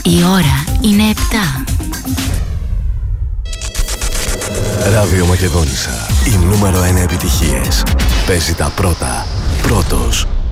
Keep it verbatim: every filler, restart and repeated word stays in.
Η ώρα είναι επτά. Ράδιο Μακεδόνισσα. Οι νούμερο ένα επιτυχίες. Παίζει τα πρώτα. Πρώτος.